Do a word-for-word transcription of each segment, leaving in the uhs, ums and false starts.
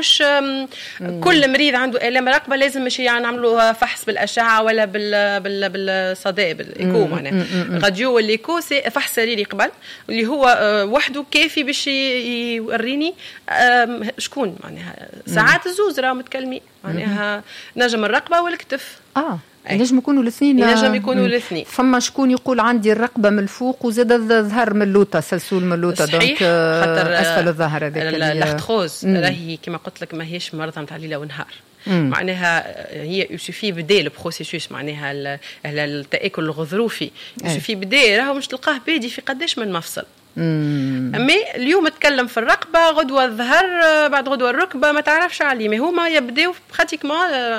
ماهوش كل مريض عنده الام رقبه لازم مش يعني نعملوا فحص بالاشعه ولا بال بال بالصدى بالايكو معناها الراديو والايكو سي فحص سريري قبل اللي هو وحده كافي باش يوريني شكون معناها ساعات الزوز راه متكلمين معناها نجم الرقبه والكتف اه ينجم يكونوا الاثنين ينجم يكونوا الاثنين. فما شكون يقول عندي الرقبه من الفوق وزاد الظهر من اللوطه سلسول من اللوطه دونك اسفل الظهر هذاك الارثروز راهي كما قلت لك ماهيش مرضى نتاع ليله ونهار معناها هي يوسفي بدا البروسيسوس معناها التاكل الغضروفي يوسفي بدا راهو مش تلقاه بادي في قداش من مفصل. أما اليوم تكلم في الرقبة غدوة الظهر بعد غدوة الركبة ما تعرفش عليه ما هما يبدأوا براتيكمون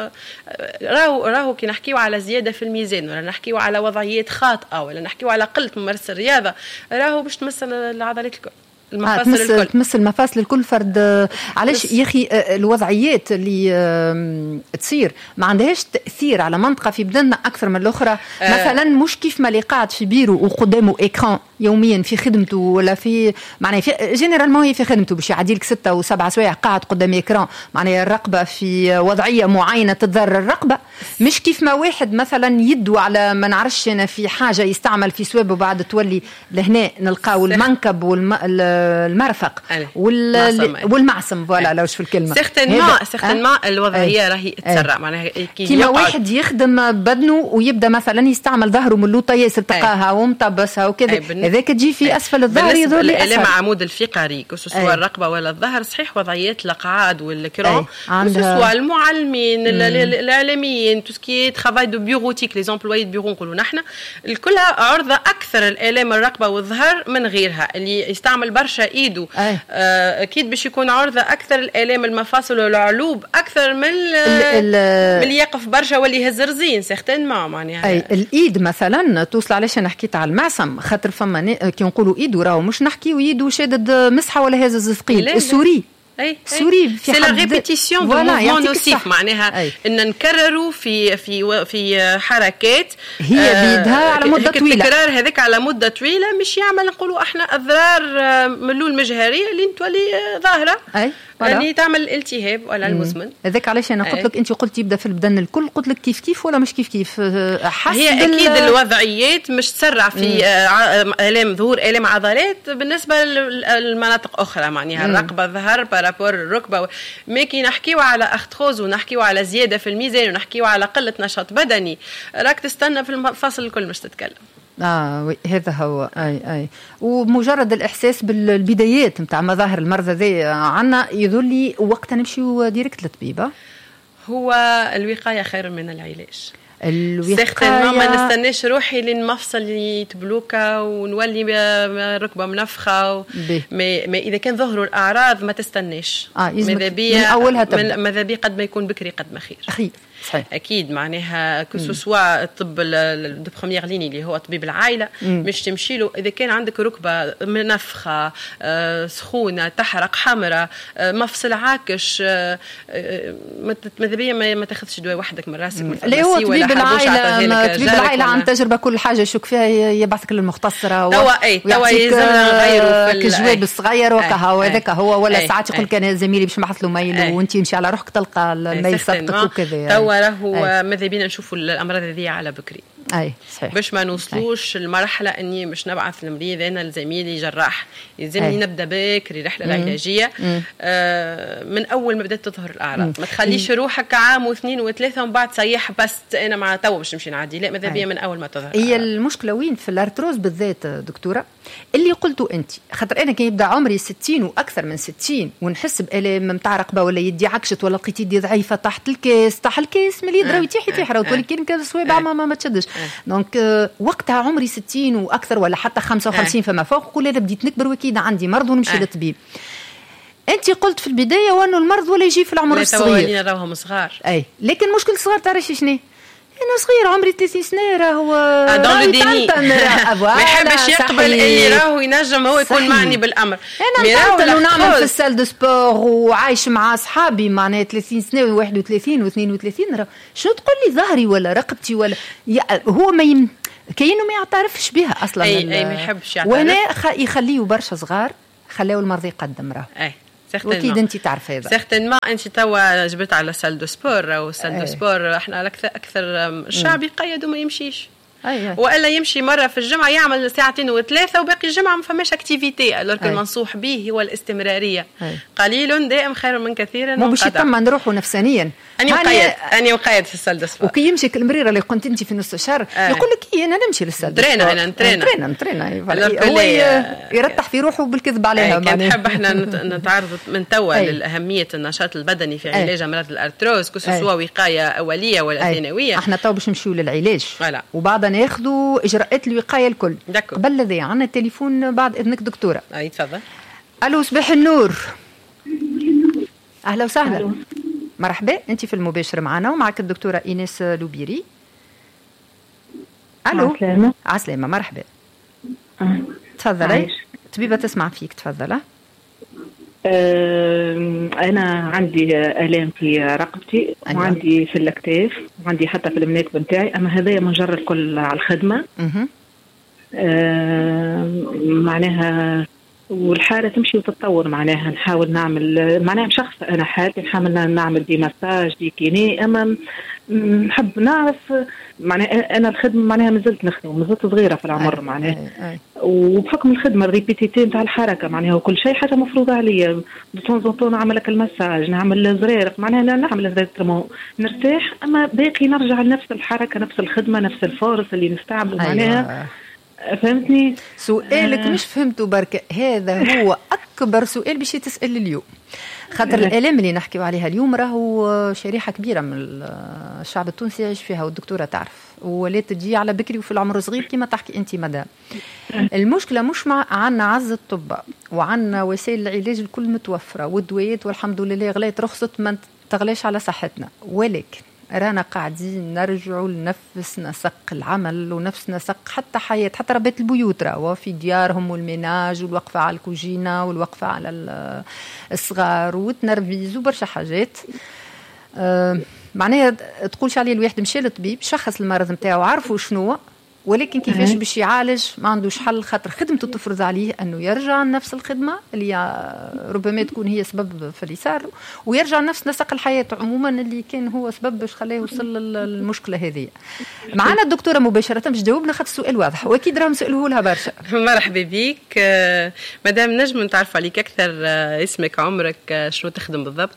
راهو راهو كي نحكيو على زيادة في الميزان ولا نحكيو على وضعيات خاطئة ولا نحكيو على قلة ممارسة الرياضة راهو باش تمثل العضلات الكل المفاصل آه، الكل تمثل المفاصل الكل فرد. علاش يا اخي الوضعيات اللي تصير ما عندهاش تاثير على منطقه في بدننا اكثر من الاخرى آه. مثلا مش كيف ما اللي قاعد في بيرو وقدامه اكران يوميا في خدمته ولا في معناها في جينيرالمون هي في خدمته باش يعدي لك ستة وسبعة سوايع قاعد قدام اكران معناها الرقبه في وضعيه معينه تضر الرقبه مش كيف ما واحد مثلا يدو على ما نعرفش انا في حاجه يستعمل في سواب وبعد تولي لهنا نلقاو المنكب والم المرفق والمعصم فوالا لوش في الكلمه سيغتينمون سيغتينمون الوضعيه راهي تسرع معناها كيما واحد يخدم بدنه ويبدا مثلا يستعمل ظهره من اللوطه ياسر تلقاها ومطبسها وكذا هذاك تجي في اسفل الظهر يظهر لي الالم عمود الفقري سواء الرقبه ولا الظهر صحيح وضعيات القعاد والكرون سواء المعلمين الاعلاميين توسكي ترافاي دو بيروتيك لي امبلوي دو بيرو نقولوا نحن الكلها عرضه اكثر الالام الرقبه والظهر من غيرها اللي يستعمل برشا ايده آه اكيد باش يكون عرضه اكثر الالام المفاصل والعلوب اكثر من اللي يقف برشا واللي يهز رزين سيغتينمون معناها اي الايد مثلا توصل علاش انا حكيت على المعصم خاطر فما كي نقولوا ايد راهو مش نحكيو يدو شادد مسحه ولا هذا الزثقيل السوري اي سوري في لا ريبيتيسيون دو موفمون نوسيف معناها أي. ان نكرروا في في في حركات هي بيدها آه على مده طويله التكرار هذاك على مده طويله مش يعمل نقولوا احنا اضرار ملول المجهريه اللي تولي ظاهره يعني تعمل الالتهاب ولا المزمن هذاك علاش انا قلت لك انت قلت يبدا في البدن الكل قلت لك كيف كيف ولا مش كيف كيف حسب هي اكيد الوضعيات مش تسرع في الام ظهور الام عضلات بالنسبه للمناطق اخرى معناها الرقبه ظهر بارابور الركبه ماكي نحكيو على اختروز ونحكيو على زياده في الميزان ونحكيو على قله نشاط بدني راك تستنى في المفاصل الكل مش تتكلم اه هذا هو اي اي ومجرد الاحساس بالبدايات نتاع مظاهر المرضى ذي عنا يظل لي وقت نمشيو ديريكت للطبيبه هو الوقايه خير من العلاج الوقايه ما نستناش روحي لين مفصل يتبلوكا ونولي ركبه منفخه و... ما... ما اذا كان ظهروا الاعراض ما تستناش اه ماذا بيا من اولها تبدا ماذا بي قد ما يكون بكري قد ما خير خير صحيح. اكيد معناها كو سوا الطب دو بروميير ليني اللي هو طبيب العائله مش تمشي له اذا كان عندك ركبه منفخه آه، سخونه تحرق حمراء آه، مفصل عاكش آه، ماذا بيا ما, ما تاخذش دواء وحدك من راسك من اللي هو طبيب العائله طبيب العائله عن تجربه كل حاجه يشك فيها يبعثك للمختصره توا اي توا يلزمنا نغيروا في كجواب الصغير وكها وهذاك هو ولا ساعات يقول لك انا زميلي باش نبعث له ميل وانت ان شاء الله روحك تلقى الميل سبقك وكذا راهو ماذا بينا نشوفوا الامراض هذه على بكري اي صحيح باش ما نوصلوش المرحله اني مش نبعث المريض انا لزميلي جراح يلزمني نبدا بكري رحله العلاجيه آه من اول ما بدات تظهر الاعراض ما تخليش روحك عام واثنين وثلاثه ومن بعد تصيح بس انا مع تو باش نمشي نعدي لا ماذا بيا من اول ما تظهر هي المشكله وين في الارتروز بالذات دكتوره اللي قلتوا انت خاطر انا كي يبدا عمري ستين واكثر من ستين ونحس بالام نتاع رقبه ولا يدي عكشت ولا لقيت يدي ضعيفه تحت الكاس تحت الكاس ملي يضرب يتيح يتيح راه تولي كي كذا صويبه ما ما تشدش دونك وقتها عمري ستين واكثر ولا حتى خمسة وخمسين فما فوق نقول انا بديت نكبر واكيد عندي مرض ونمشي للطبيب انت قلت في البدايه وانه المرض ولا يجي في العمر الصغير لا راهم صغار اي لكن مشكل الصغار تعرفي شنو انا صغير عمري ثلاثين سنه راهو دون ديني ما يحبش يقبل اللي راهو ينجم هو يكون معني بالامر انا نطلع ونعمل في السال دو سبور وعايش مع اصحابي معناها ثلاثين سنه وواحد وثلاثين واثنين وثلاثين راه شنو تقول لي ظهري ولا رقبتي ولا هو ما يم... كاينه ما يعترفش بها اصلا اي اي ما يحبش يعترف وانا خ... يخليه برشا صغار خلاو المرض يقدم راه اي واكيد انت تعرف هذا. سيغتينمون انت توا جبت على سال دو سبور او سال دو سبور، احنا اكثر اكثر الشعب يقيد وما يمشيش. أيه. والا يمشي مره في الجمعه يعمل ساعتين وثلاثه وباقي الجمعه ما فماش اكتيفيتي. الوغ المنصوح به هو الاستمراريه. أيه. قليل دائم خير من كثير. مو باش تم نروحوا نفسيا. اني مقيد اني مقيد في السال دسبور. وكي يمشي المريره اللي كنت انت في نص الشهر أيه. يقول لك إيه انا نمشي للسال دسبور. ترينا انا نترينا نترينا نترينا هو يرتح في روحه بالكذب عليها. أيه. كان نحب احنا نتعرض من توا أيه. للاهميه النشاط البدني في علاج امراض الارتروز كسوا وقايه اوليه ولا ثانويه. احنا تو باش نمشيو للعلاج وبعد ناخذوا اجراءات الوقايه الكل. دكو. قبل ذي عندنا التليفون بعد اذنك دكتوره. اي تفضل. الو صباح النور. اهلا وسهلا. ألو. مرحبا، انت في المباشر معنا ومعك الدكتوره ايناس لوبيري. الو. عسلامه. عسلامه مرحبا. أه. تفضلي طبيبه تسمع فيك تفضله. أه أنا عندي آلام في رقبتي. أيوة. وعندي في الأكتاف وعندي حتى في المناكب نتاعي، أما هذايا مجرد الكل على الخدمة. أه معناها والحالة تمشي وتتطور، معناها نحاول نعمل معناها شخص أنا حالتي نحاول نعمل دي مساج دي كيني، أما نحب نعرف معناها أنا الخدمة معناها مازلت نخدم مازلت صغيرة في العمر. أي معناها أي أي. وبحكم الخدمة الريبيتيتين تاع الحركة معناها وكل شيء حاجة مفروضة عليا. بتونزونتون نعمل لك المساج نعمل زريرق معناها نعمل زريرق نرتاح، أما باقي نرجع لنفس الحركة نفس الخدمة نفس الفورس اللي نستعمل. أيوة. معناها فهمتني. سؤالك آه. مش فهمته بركة، هذا هو أكبر سؤال باش تسأل اليوم، خاطر الآلام اللي نحكيو عليها اليوم راهو شريحة كبيرة من الشعب التونسي يعيش فيها، والدكتورة تعرف، ولا تجي على بكري وفي العمر صغير كما تحكي أنت مدام. المشكلة مش مع عنا عز الطب وعنا وسائل العلاج الكل متوفرة والدويات والحمد لله غليت رخصت ما تغلاش على صحتنا، ولكن رانا قاعدين نرجعوا لنفس نسق العمل ونفس نسق حتى حياة حتى ربات البيوت راهو في ديارهم والمناج والوقفة على الكوجينة والوقفة على الصغار وتنرفيز وبرشا حاجات. أه معناها تقولش عليه الواحد مشى للطبيب شخص المرض نتاعو عرفوا شنو، ولكن كيفاش باش يعالج ما عندوش حل، خاطر خدمته تفرض عليه انه يرجع لنفس الخدمه اللي ربما تكون هي سبب في اللي صار، ويرجع لنفس نسق الحياه عموما اللي كان هو سبب باش خلاه يوصل للمشكله هذه. معنا الدكتوره مباشره باش تجاوبنا خاطر السؤال واضح واكيد راهم سالوه لها برشا. مرحبا بك مدام، نجم نتعرف عليك اكثر، اسمك عمرك شنو تخدم بالضبط؟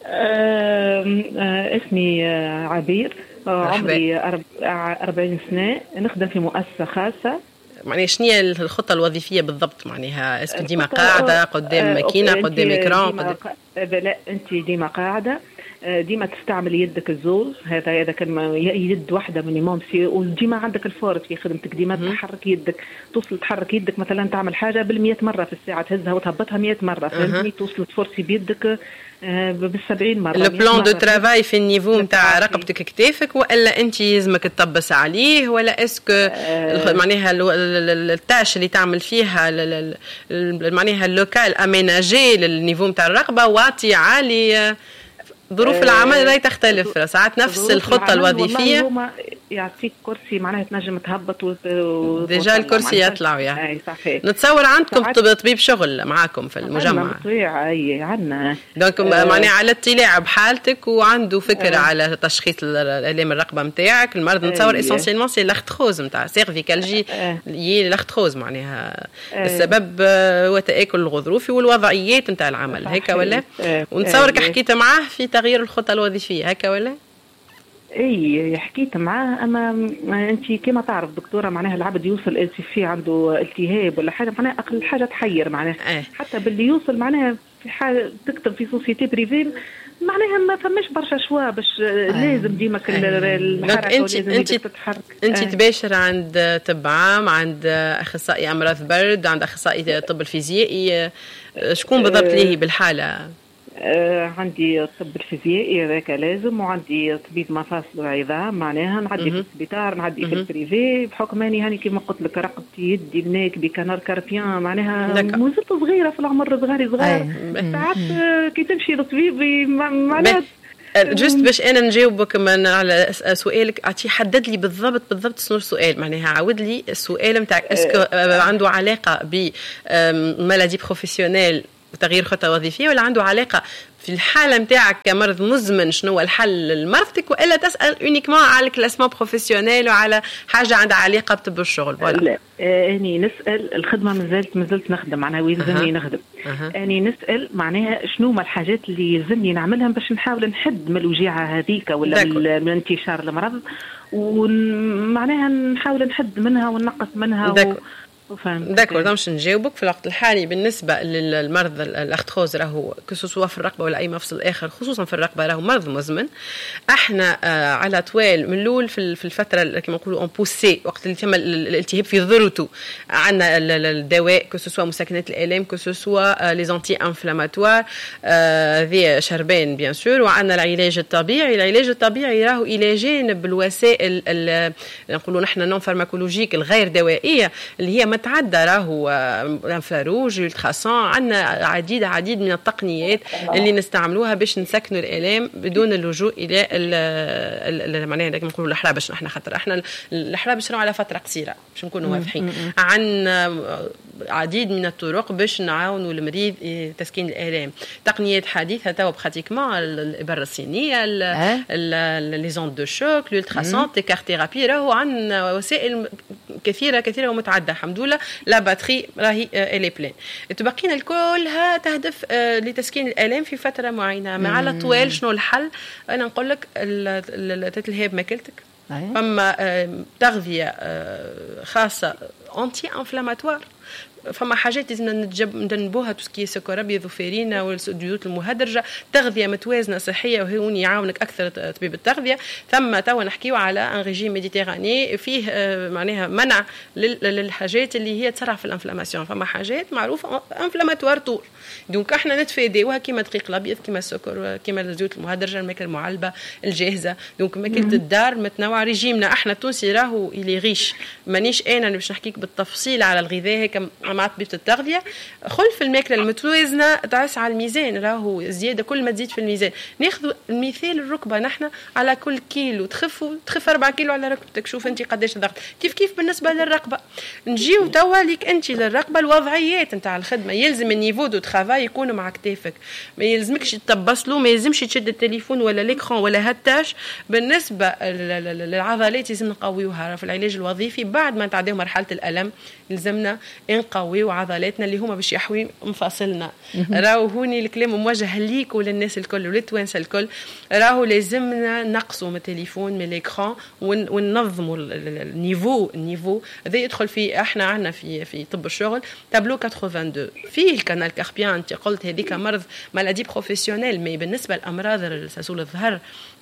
أه أه اسمي عبير، عمري أربعين سنة، نخدم في مؤسسة خاصة. معناها شنو هي الخطة الوظيفية بالضبط؟ معناها اسكو ديما قاعدة قدام ماكينة قدام إكران؟ قدام... لا أنت ديما قاعدة، ديما تستعمل يدك الزوز، هذا إذا كان يد واحدة مينيموم، وديما عندك الفورس في خدمتك، ديما تحرك يدك، توصل تحرك يدك مثلا تعمل حاجة بالمئة مرة في الساعة تهزها وتهبطها مئة مرة، فهمتني؟ توصل تفرسي بيدك بالسبعين مرة. البلان دو ترافاي في النيفو نتاع رقبتك كتافك، وإلا أنت يلزمك تطبس عليه، ولا اسكو أه معناها التاش اللي تعمل فيها معناها اللوكال أميناجي للنيفو نتاع الرقبة واطي عالي؟ ظروف العمل راهي تختلف ساعات، نفس الخطة الوظيفية. هما يعطيك كرسي معناها تنجم تهبط و ديجا الكرسي يطلع وياه. اي صحيح. نتصور عندكم طبيب شغل معاكم في المجمع. عندنا اي عندنا. دونك أه معناها على اطلاع بحالتك وعنده فكرة أه على تشخيص الآلام الرقبة نتاعك. المرض نتصور اسونسيلمون سي لاختروز نتاع سيرفيكالجي يي لاختروز، معناها أه السبب هو تآكل الغضروفي والوضعيات نتاع العمل، هيك ولا؟ أه ونتصورك حكيت معاه في تغيير الخطة الوظيفية، هكا ولا؟ اي حكيت معاه، اما انت كما تعرف دكتوره معناها العبد يوصل في عنده التهاب ولا حاجه معناها اقل حاجه تحير معناها أه. حتى باللي يوصل معناها في حاجه تكتب في سوسيتي بريفي معناها ما فماش برشا شوا باش أه. لازم ديما كل أه. الحركه انت انت تتحرك. انت أه. تباشر عند طب عام، عند اخصائي امراض برد، عند اخصائي طب الفيزيائي، شكون بالضبط أه. ليه بالحاله؟ آه عندي الطب الفيزيائي ذاك لازم، وعندي طبيب مفاصل وعظام معناها نعدي في السبيطار نعدي في البريفي، بحكم اني هاني كيما قلت لك رقبتي يدي بناك بكنار كاربيان معناها مازلت صغيره في العمر صغاري صغار ساعات كي تمشي للطبيب معناها جست باش انا نجاوبك من على سؤالك، اعطي حدد لي بالضبط بالضبط شنو السؤال، معناها عاود لي السؤال نتاعك اسكو عنده علاقه ب مالادي بروفيسيونيل تغيير خطة وظيفية، ولا عنده علاقة في الحالة متاعك كمرض مزمن شنو هو الحل لمرضتك، وإلا تسأل اونيكمون على الكلاسمون بروفيسيونيل وعلى حاجة عندها علاقة بطب الشغل؟ ولا لا اني نسأل الخدمة مازلت مازلت نخدم معناها ويلزمني نخدم. اني نسأل معناها شنو ما الحاجات اللي يلزمني نعملها باش نحاول نحد من الوجيعة هذيك ولا من انتشار المرض، ومعناها نحاول نحد منها وننقص منها. داكور باش نجاوبك في الوقت الحالي بالنسبه للمرض الارثروز راهو كسوسوا في الرقبه ولا اي مفصل اخر، خصوصا في الرقبه راهو مرض مزمن. احنا آه على طوال من الاول في في الفتره كما نقولوا اون بوسي وقت اللي تم الالتهاب في ذروته، عندنا الدواء كسوسوا مسكنات الالام كسوسوا لي زانتي انفلاماتوار ذي شربان بيان سور، وعندنا العلاج الطبيعي. العلاج الطبيعي راهو الى جانب الوسائل نقولوا نحن نون فارماكولوجيك الغير دوائيه اللي هي متعدى، راهو الانفراروج التراسون، عندنا عديد عديد من التقنيات اللي نستعملوها باش نسكنوا الالام بدون اللجوء الى معناها كما نقولوا الحرابش. احنا خاطر احنا الحرابش راهو على فتره قصيره باش نكونوا واضحين، عندنا عديد من الطرق باش نعاونوا المريض تسكين الالام. تقنيات حديثه توا براتيكمون الابره الصينيه، لي زوند دو شوك، الالتراسون، تيكار ثيرابي، راهو عندنا وسائل كثيره كثيره ومتعدده الحمد لله. لا باتري راهي الي بلان، تبقينا الكلها تهدف لتسكين الالام في فتره معينه. مع على طوال شنو الحل؟ انا نقول لك تتلهاب ماكلتك، فما تغذيه خاصه انتي انفلاماتوار، فما حاجات لازم نجنبوها تسكي سكر ابيض وفارينه والزيوت المهدرجه، تغذيه متوازنه صحيه وهوني يعاونك اكثر طبيب التغذيه. ثم توا نحكيو على ان ريجيم ميديتيراني فيه معناها منع للحاجات اللي هي تسرع في الانفلاماسيون. فما حاجات معروفه انفلاماتوار طول، دونك احنا نتفاداوها كيما الدقيق الابيض، كيما السكر، كيما الزيوت المهدرجه، الماكله المعلبه الجاهزه. دونك ماكله الدار متنوع. ريجيمنا احنا التونسي راهو اللي غيش، مانيش انا باش نحكيك بالتفصيل على الغذاء هيك مع طبيبه التغذيه. خلف الماكله المتوازنه تعس على الميزان، راهو زياده كل ما تزيد في الميزان. ناخذ المثال الركبه، نحن على كل كيلو تخف تخف أربعة كيلو على ركبتك، شوف انت قداش الضغط. كيف كيف بالنسبه للرقبه. نجيو توا ليك انت للرقبه الوضعيات نتاع الخدمه، يلزم النيفو دو ترافاي يكون مع كتافك، ما يلزمكش تطبس له، ما يلزمش تشد التليفون ولا ليكران ولا هالتاش. بالنسبه للعضلات لازم نقويوها في العلاج الوظيفي. بعد ما نتعداو مرحله الالم لازمنا نقويو عضلاتنا اللي هما باش يحوي مفاصلنا. راهو هوني الكلام موجه ليك وللناس الكل وللتوانسه الكل، راهو لازمنا نقصوا من التليفون من ليكران وننظموا النيفو. النيفو هذا يدخل فيه احنا عندنا في في طب الشغل تابلو اثنين وثمانين فيه الكانال كاربيان. انت قلت هذيك مرض مالادي بروفيسيونيل، مي بالنسبه للامراض السلسله الظهر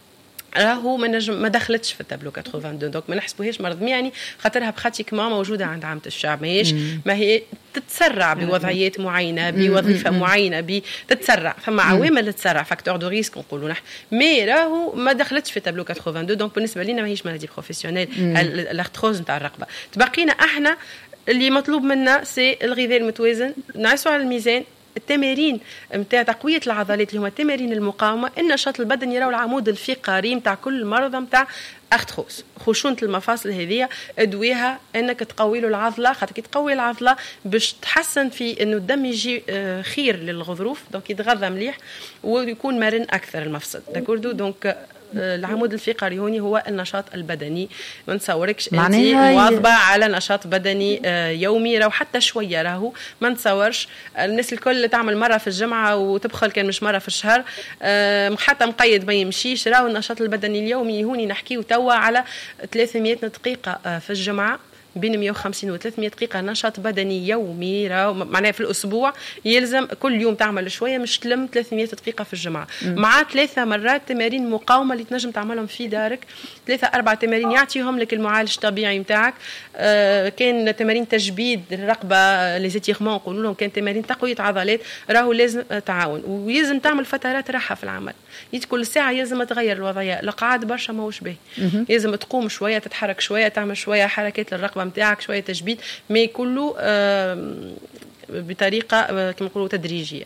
راهو ما نجم ما دخلتش في التابلو اثنين وثمانين، دونك ما نحسبوهاش مرض معني خاطرها براتيكمون موجوده عند عامه الشعب. ماهيش ما هي تتسرع بوضعيات معينه بوظيفه معينه تتسرع، فما عوامل تتسرع فاكتور دو ريسك نقولوا نحن، مي راهو ما دخلتش في التابلو اثنين وثمانين. دونك بالنسبه لنا ماهيش مالادي بروفيسيونيل الارثروز نتاع الرقبه. تبقينا احنا اللي مطلوب منا سي الغذاء المتوازن، نعيسوا على الميزان، التمارين نتاع تقويه العضلات اللي هما تمارين المقاومه، النشاط البدني راهو العمود الفقري نتاع كل مرضى نتاع ارثروز. خشونه المفاصل هذه ادويها انك تقوي له العضله، خاطر كي تقوي العضله باش تحسن في انه الدم يجي خير للغضروف، دونك يتغذى مليح ويكون مرن اكثر المفصل. داكوردو دونك العمود الفقري هوني هو النشاط البدني. ما نتصوركش انت مواظبه على نشاط بدني يومي راهو حتى شويه، راهو ما نتصورش الناس الكل تعمل مره في الجمعه وتبخل كان مش مره في الشهر، حتى مقيد ما يمشيش. راهو النشاط البدني اليومي هوني نحكيو توا على ثلاثمائة دقيقه في الجمعه، بين مئة وخمسين و ثلاثمائة دقيقة نشاط بدني يومي. راهو معناها في الأسبوع يلزم كل يوم تعمل شوية، مش تلم ثلاثمائة دقيقة في الجمعة. م. مع ثلاثة مرات تمارين مقاومة اللي تنجم تعملهم في دارك، ثلاثة أربع تمارين يعطيهم لك المعالج الطبيعي متاعك. آه كان تمارين تجبيد الرقبة ليزيتيغمون نقولوا لهم، كان تمارين تقوية عضلات. راهو لازم تعاون، ويلزم تعمل فترات راحة في العمل. كل ساعة يلزم تغير الوضعية، القعاد برشا ماهوش باهي، لازم تقوم شوية، تتحرك شوية، تعمل شوية حركات للرقبة متاعك، شويه تجبيد، ما كله بطريقه كما نقولوا تدريجيه.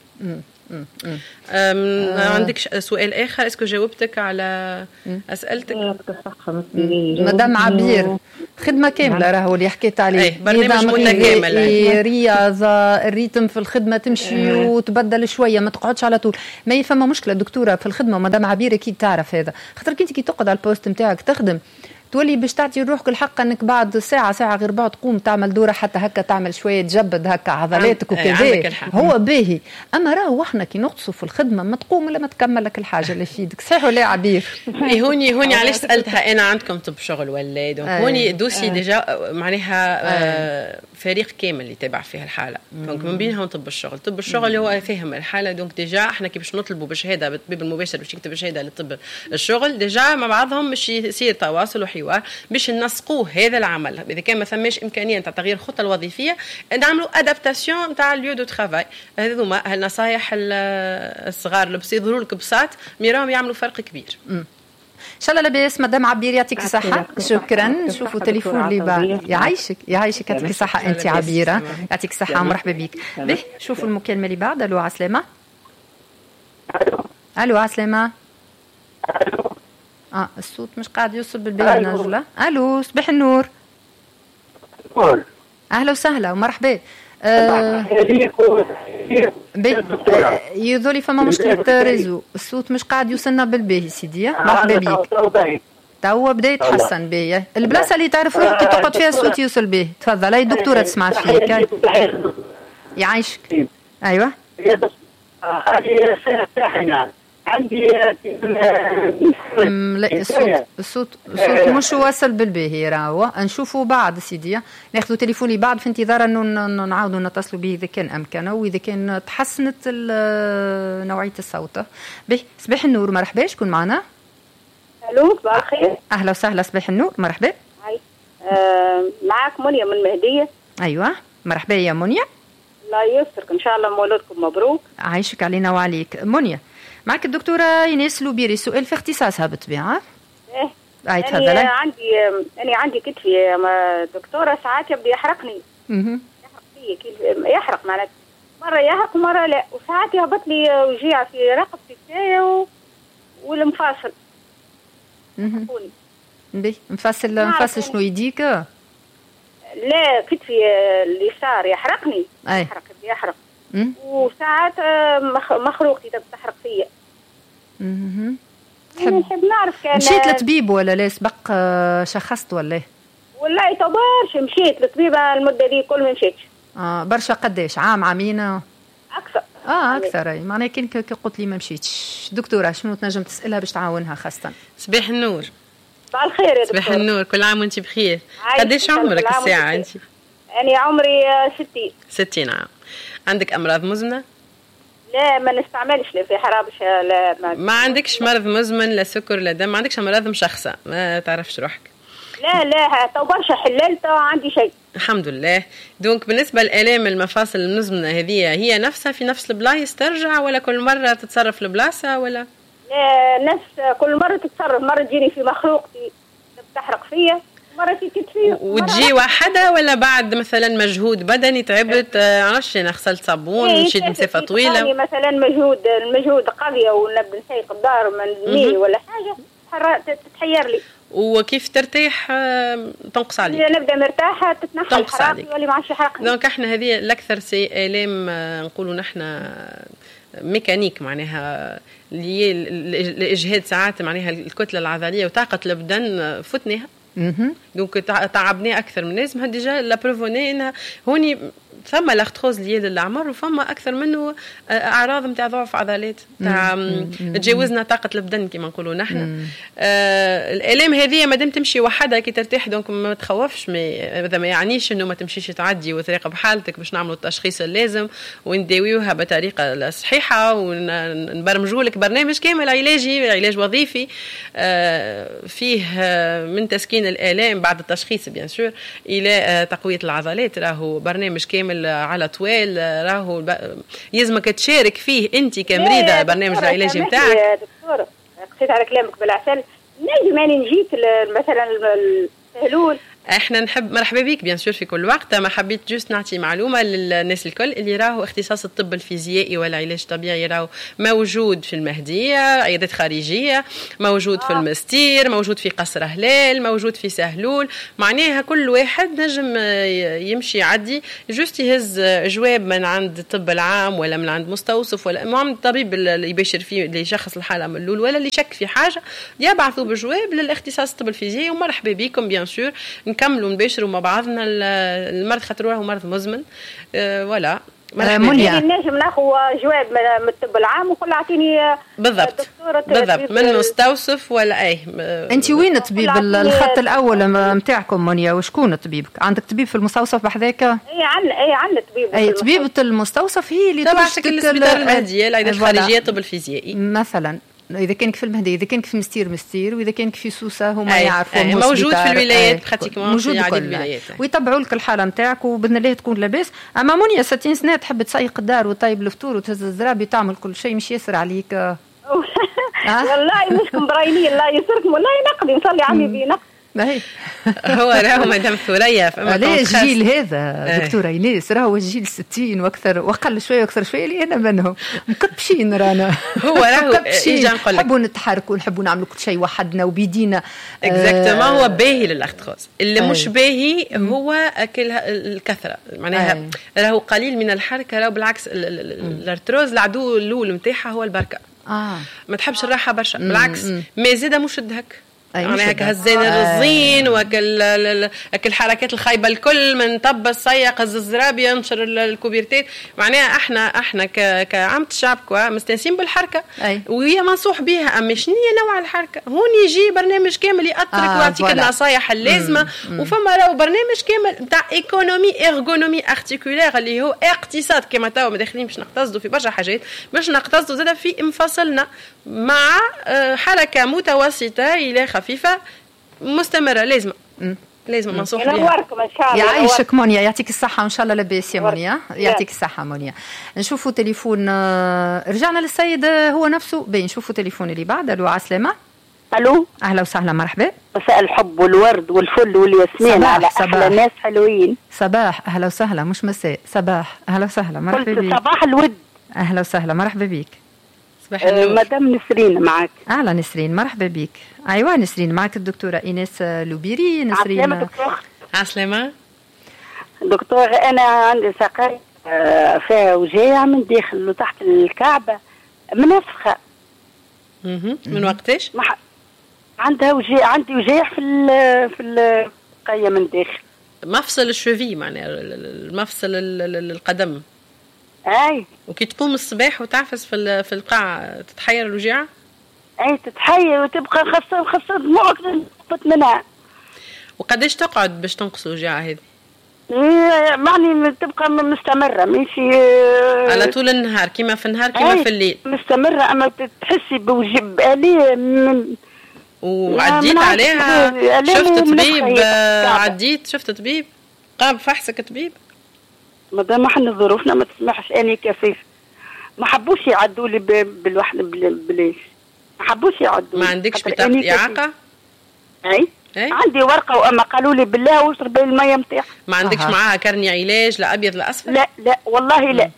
آه. عندك سؤال اخر؟ اسكو جاوبتك على اسئلتك؟ مدام عبير خدمة كاملة راهو اللي حكيت عليه. أي برنامج متكامل. رياضة، الريتم في الخدمة تمشي وتبدل شوية، ما تقعدش على طول. ما يفهم مشكلة دكتورة في الخدمة، ومدام عبير أكيد تعرف هذا، خاطر كنت كي تقعد على البوست نتاعك تخدم تولي باش تعطي روحك الحق انك بعد ساعه ساعه غير بعد تقوم تعمل دوره حتى هكا تعمل شويه تجبد هكا عضلاتك وكذا، هو باهي. اما راهو احنا كي نقصوا في الخدمه ما تقوم ولا ما تكمل لك الحاجه اللي في يدك، صحيح ولا عبير؟ هوني هوني علاش سالتها انا عندكم طب شغل ولا دونك هوني دوسي ديجا معناها فريق كامل يتابع فيها الحاله، دونك من بينهم طب الشغل. طب الشغل هو فاهم الحاله، دونك ديجا احنا كي باش نطلبوا بشهاده بالطبيب المباشر باش يكتب شهاده للطب الشغل، ديجا مع بعضهم باش يصير تواصل وحوار باش نسقوه هذا العمل. اذا كان ما ثماش امكانيه نتاع تغيير الخطه الوظيفيه نعملوا ادابتاسيون نتاع اليو دو ترافاي. هذوما النصائح الصغار اللي بس يظهروا لك بساط ميراهم يعملوا فرق كبير. م. ان شاء الله لاباس مدام عبير، يعطيك الصحه. شكرا. نشوفوا تليفون اللي بعد. يعيشك يعيشك يعطيك الصحه انت عبيره، يعطيك الصحه ومرحبا بك. به شوفوا المكالمه اللي بعد. الو عسلامه. الو عسلامه. اه الصوت مش قاعد يوصل بالبال نجلة. الو صباح النور. اهلا وسهلا ومرحبا. آه يذولي فما مشكلة ريزو، الصوت مش قاعد يوصلنا بالباهي سيدي. مرحبا بيك. توا بدا يتحسن بيا البلاصة اللي تعرف روحك تقعد فيها الصوت يوصل به. تفضل اي دكتورة تسمع فيك. يعيشك. ايوه عندي لا الصوت الصوت الصوت مش واصل بالباهي راهو. نشوفوا بعد سيدي، ناخذوا تليفوني بعد في انتظار انه نعاودوا نتصلوا به اذا كان امكن واذا كان تحسنت نوعيه الصوت. به صباح النور مرحبا. شكون معنا؟ الو صباح الخير. اهلا وسهلا صباح النور مرحبا. هاي آه معك منيا من المهديه. ايوه مرحبا يا منيا. الله ييسرك ان شاء الله مولودكم مبروك. عايشك علينا وعليك. منيا معك الدكتورة ايناس لوبيري، سؤال في اختصاصها بالطبيعة. ايه اي تفضلي. انا عندي انا عندي كتفي دكتورة ساعات يبدا يحرقني. اها يحرق فيا يحرق معناتها مرة يحرق ومرة لا، وساعات يهبط لي وجيع في رقبتي تاعي والمفاصل. اها بي مفاصل مفاصل شنو يديك؟ لا كتفي اليسار يحرقني. أي. يحرق يحرق وساعات مخروقتي تحرق فيا. اها تحب نحب نعرف كان مشيت للطبيب ولا لا سبق شخصت ولا؟ والله تبارش مشيت للطبيبة المدة دي كل ما مشيتش. اه برشا قداش عام عامين؟ اكثر. اه اكثر. اي معناها كي قلت لي ما مشيتش. دكتورة شنو تنجم تسألها باش تعاونها خاصة؟ صباح النور. صباح الخير يا دكتور. صباح النور، كل عام وانت بخير. قداش عمرك الساعة انت؟ أنا عمري ستين. ستين عام. عندك أمراض مزمنة؟ لا ما نستعملش لا في حرابش لا ما, ما عندكش مرض مزمن لا سكر لا دم، ما عندكش أمراض مشخصة ما تعرفش روحك؟ لا لا تو برشا حللت عندي شيء الحمد لله. دونك بالنسبة للآلام المفاصل المزمنة هذه هي نفسها في نفس البلايص ترجع ولا كل مرة تتصرف البلاصة ولا؟ لا نفس كل مرة تتصرف، مرة تجيني في مخروقتي تحرق فيا، مرة في كتفي. وتجي واحدة ولا بعد مثلا مجهود بدني تعبت عرفش انا غسلت صابون إيه مشيت مسافة طويلة مثلا مجهود المجهود قوي ونبدا نسيق الدار من مي ولا حاجة تتحير لي. وكيف ترتاح تنقص عليك؟ إذا نبدا مرتاحة تتنحى الحرارة يولي ما عادش يحرقني. دونك احنا هذه الأكثر سي آلام نقولوا نحن ميكانيك معناها اللي الإجهاد ساعات معناها الكتلة العضلية وطاقة البدن فتناها. دونك تعبني اكثر من لازم هديجا لا بروفوني انها هوني ثم لاختروز ليال العمر وفما اكثر منه اعراض نتاع ضعف عضلات تاع تجاوزنا طاقه البدن كما نقولوا نحن. آه الالام هذه ما دام تمشي وحدها كي ترتاح دونك ما تخوفش، هذا ما يعنيش انه ما تمشيش تعدي وتراقب حالتك باش نعملوا التشخيص اللازم ونداويوها بطريقه صحيحه ونبرمجوا لك برنامج كامل علاجي علاج وظيفي آه فيه آه من تسكين الالام بعد التشخيص بيان سور الى آه تقويه العضلات. راهو برنامج كامل على طوال، راهو يلزمك تشارك فيه انت كمريضه برنامج العلاجي نتاعك. يا دكتوره قصيت على كلامك بالعسل، نجم اني نجيك مثلا السهلول احنا نحب مرحبا بك بيان سور في كل وقت. ما حبيت جوست نعطي معلومه للناس الكل اللي راهو اختصاص الطب الفيزيائي والعلاج الطبيعي راهو موجود في المهديه، عيادات خارجيه، موجود آه. في المستير، موجود في قصر هلال، موجود في سهلول. معناها كل واحد نجم يمشي يعدي جوست يهز جواب من عند الطب العام ولا من عند مستوصف ولا المهم الطبيب اللي يبشر فيه اللي يشخص الحاله من الاول ولا اللي يشك في حاجه يبعثوا بجواب للاختصاص الطب الفيزيائي. ومرحبا بكم بيان سور نكملوا نباشروا مع بعضنا المرض خاطر راهو مرض مزمن. أه ولا منيا نجم ناخذ جواب من الطب العام وقول اعطيني بالضبط بالضبط من مستوصف ولا اي. انت وين طبيب الخط الاول نتاعكم منيا وشكون طبيبك؟ عندك طبيب في المستوصف بحذاك؟ اي عندنا اي عندنا طبيب. اي طبيبه المستوصف هي اللي تبعتك السبيطار المهديه العيادات الخارجيه الطب الفيزيائي مثلا. إذا كانك في المهدي، إذا كانك في مستير مستير، وإذا كانك في سوسة هما يعرفوا موجود في الولايات براتيكمون موجود في عديد الولايات ويتبعوا لك الحالة نتاعك وبإذن الله تكون لاباس. أما منيا ستين سنة تحب تسيق الدار وطيب الفطور وتهز الزرابي وتعمل كل شيء مش ياسر عليك. والله مشكم برايني الله يسركم والله نقضي نصلي عمي بينق هو راهو مدام ثريا فما ليش الجيل هذا دكتوره ايناس راهو الجيل ستين واكثر واقل شويه واكثر شويه اللي انا منهم مكبشين رانا. هو راهو اجي نقول لك نحبوا نتحركوا نحبوا نعملوا كل شيء وحدنا وبيدينا اكزاكتومون. آه هو باهي للاختخاص اللي أي. مش باهي هو اكل الكثره معناها راهو قليل من الحركه راهو بالعكس الارتروز العدو الاول نتاعها هو البركه. اه ما تحبش الراحه برشا بالعكس ما زاده مش دهك يعني هكا هزين الرزين وكل اكل الحركات الخايبه الكل من طب السيق هز الزرابي ينشر الكوبيرتات. معناها احنا احنا كعامه الشعب كوا مستانسين بالحركه وهي منصوح بها. اما شنو هي نوع الحركه؟ هون يجي برنامج كامل يأطرك آه ويعطيك النصايح اللازمه. وفما راهو برنامج كامل نتاع ايكونومي ارغونومي ارتيكولير اللي هو اقتصاد كما توا داخلين باش نقتصدوا في برشا حاجات باش نقتصدوا زاده في انفصلنا مع حركه متوسطه الى خفيفه مستمره لازم لازم منصوح بها. نوركم ان شاء الله. يعيشك منيا يعطيك الصحه وان شاء الله لاباس يا منيا يعطيك الصحه منيا. نشوفوا تليفون رجعنا للسيد هو نفسه بين نشوفوا تليفون اللي بعد. الو عسلامه. الو اهلا وسهلا مرحبا. مساء الحب والورد والفل والياسمين على احلى ناس حلوين. صباح اهلا وسهلا مش مساء صباح اهلا وسهلا مرحبا بك. صباح الود اهلا وسهلا مرحبا بك. أه مدام نسرين معك. اهلا نسرين مرحبا بك. ايوه نسرين معك الدكتوره ايناس لوبيري. نسرين عسلامة دكتور. عسلامة دكتور. انا عندي ساقي فيها وجاع من داخل وتحت الكعبه منفخه. اها من وقتاش؟ مح... عندها وجاع عندي وجاع في ال في القيه من داخل مفصل الشوفي معناها المفصل القدم. اي وكي تقوم الصباح وتعفس في في القاع تتحير الوجيعه. اي تتحير وتبقى خاصه خاصه دموعك تنقط منها. وقداش تقعد باش تنقص الوجيعه هذه؟ معني تبقى مستمره ماشي على طول النهار كيما في النهار كيما في الليل مستمره. اما تحسي بوجب اليه وعديت عليها شفت طبيب عديت شفت طبيب قام فحصك طبيب مادام احنا ظروفنا ما تسمحش اني كفيف ما حبوش يعدوا لي بالوحده بلاش ما حبوش يعدوا. ما عندكش بطاقه اعاقه؟ اي أي؟ عندي ورقه واما قالوا لي بالله واشرب الميه نتاعها. ما عندكش أه. معاها كرني علاج لا ابيض لا اصفر؟ لا لا والله لا.